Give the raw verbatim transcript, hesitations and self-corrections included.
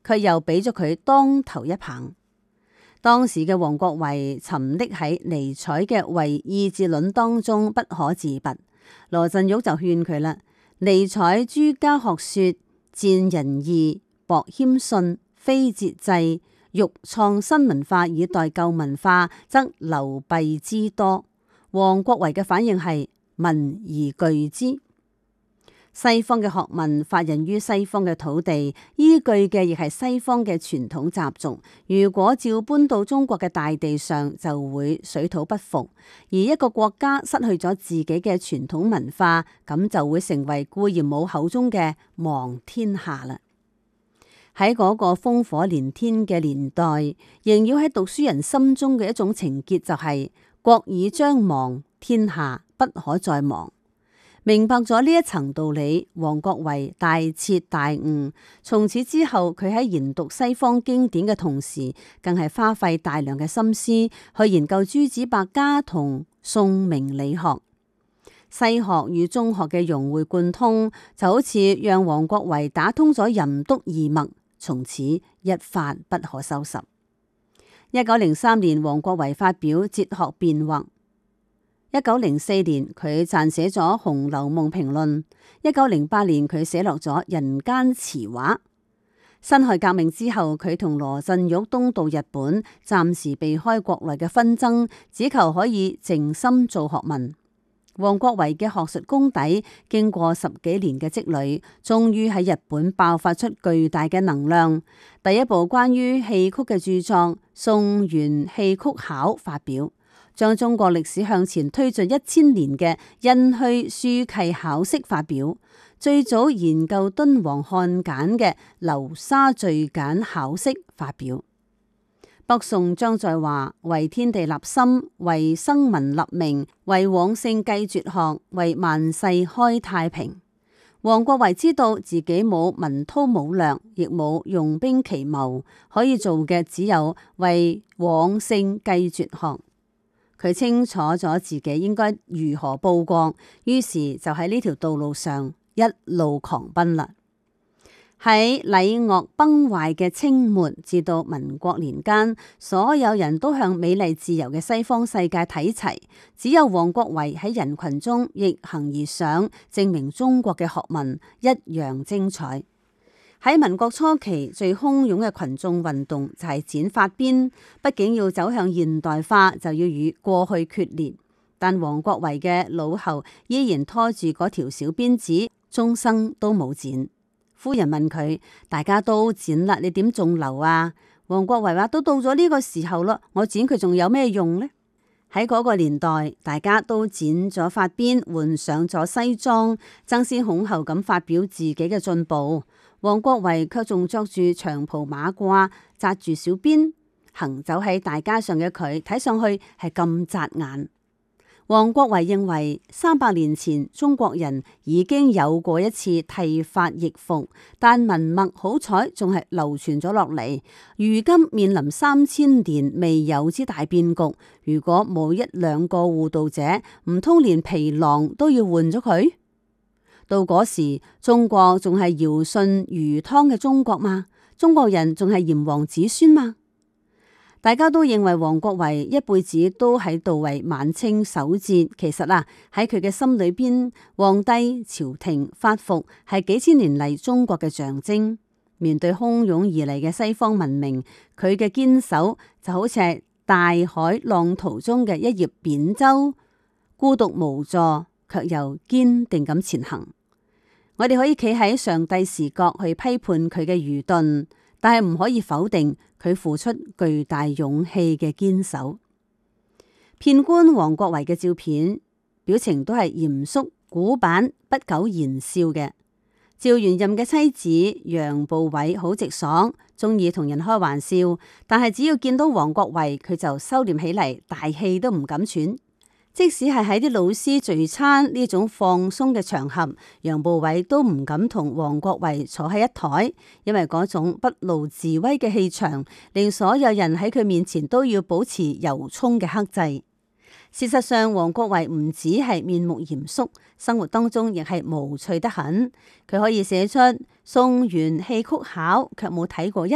卻又俾咗佢當頭一棒。當時嘅王國維沉溺喺尼采嘅唯意志論當中不可自拔，羅振玉就勸佢啦：尼采諸家學說賤仁義，薄謙遜，非節制，欲創新文化以代舊文化，則流弊之多。王國維嘅反應係聞而懼之。西方嘅學問發源於西方嘅土地，依據嘅亦係西方嘅傳統習俗。如果照搬到中國嘅大地上，就會水土不服。而一個國家失去咗自己嘅傳統文化，咁就會成為顧炎武口中嘅亡天下啦。喺嗰個烽火連天嘅年代，縈繞喺讀書人心中嘅一種情結就係、是、國已將亡，天下不可再亡。明白咗呢一層道理，王國維大徹大悟。從此之後，佢喺研讀西方經典嘅同時，更係花費大量嘅心思去研究諸子百家同宋明理學。西學與中學嘅融會貫通，就好似讓王國維打通咗任督二脈，從此一發不可收拾。一九零三年，王國維發表《哲學辨惑》。一九零四年，佢撰寫咗《紅樓夢評論》。一九零八年，佢寫落咗《人間詞話》。辛亥革命之後，佢同羅振玉東渡日本，暫時避開國內嘅紛爭，只求可以靜心做學問。王國維嘅學術功底，經過十幾年嘅積累，終於喺日本爆發出巨大嘅能量。第一部關於戲曲嘅著作《宋元戲曲考》發表，將中國歷史向前推進一千年嘅殷墟書契考釋發表，最早研究敦煌漢簡嘅流沙序簡考釋發表。北宋張載話為天地立心，為生民立命，為往聖繼絕學，為萬世開太平。王國維知道自己冇文韜武略，亦冇用兵奇謀，可以做嘅只有為往聖繼絕學。佢清楚咗自己應該如何報國，於是就喺呢條道路上一路狂奔啦。喺禮樂崩壞嘅清末至到民國年間，所有人都向美麗自由嘅西方世界睇齊，只有王國維喺人群中逆行而上，證明中國嘅學問一樣精彩。喺民國初期，最洶湧嘅群眾運動就係剪髮辮，畢竟要走向現代化，就要與過去決裂。但王國維嘅老喉依然拖住嗰條小辮子，終生都冇剪。夫人問佢：大家都剪啦，你點仲留啊？王國維話：都到咗呢個時候咯，我剪佢仲有咩用呢？喺嗰個年代，大家都剪咗髮辮，換上咗西裝，爭先恐後咁發表自己嘅進步。王國維卻仲着住長袍馬褂，紮住小辮，行走喺大街上嘅佢，睇上去係咁扎眼。王國維認為三百年前中國人已經有過一次剃髮易服，但文墨好彩仲係流傳咗落嚟。如今面臨三千年未有之大變局，如果冇一兩個護導者，唔通連皮囊都要換咗佢？到嗰時，中國仲係堯舜禹湯嘅中國嗎？中國人仲係炎黃子孫嗎？大家都認為王國維一輩子都喺度為晚清守節，其實啊，喺佢嘅心裏邊，皇帝、朝廷、法服係幾千年嚟中國嘅象徵。面對洶湧而嚟嘅西方文明，佢嘅堅守就好似係大海浪濤中嘅一葉扁舟，孤獨無助，卻又堅定咁前行。我哋可以企喺上帝視角去批判佢嘅愚鈍，但係唔可以否定佢付出巨大勇氣嘅堅守。遍觀王國維嘅照片，表情都係嚴肅古板、不苟言笑嘅。趙元任嘅妻子楊步偉好直爽，中意同人開玩笑，但係只要見到王國維，佢就收斂起嚟，大氣都唔敢喘。即使係喺啲老師聚餐呢種放鬆嘅場合，楊步偉都唔敢同王國維坐喺一台，因為嗰種不露自威嘅氣場，令所有人喺佢面前都要保持由衷嘅克制。事實上，王國維唔止係面目嚴肅，生活當中亦係無趣得很。佢可以寫出宋元戲曲考，卻冇睇過一